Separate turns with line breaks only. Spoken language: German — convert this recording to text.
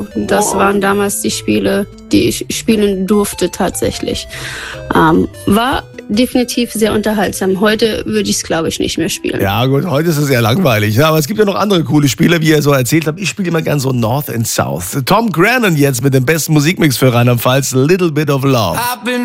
Das waren damals die Spiele, die ich spielen durfte tatsächlich. War definitiv sehr unterhaltsam. Heute würde ich es, glaube ich, nicht mehr spielen.
Ja gut, heute ist es eher langweilig. Ja, aber es gibt ja noch andere coole Spiele, wie ihr so erzählt habt. Ich spiele immer gern so North and South. Tom Grennan jetzt mit dem besten Musikmix für Rheinland-Pfalz, Little Bit of Love.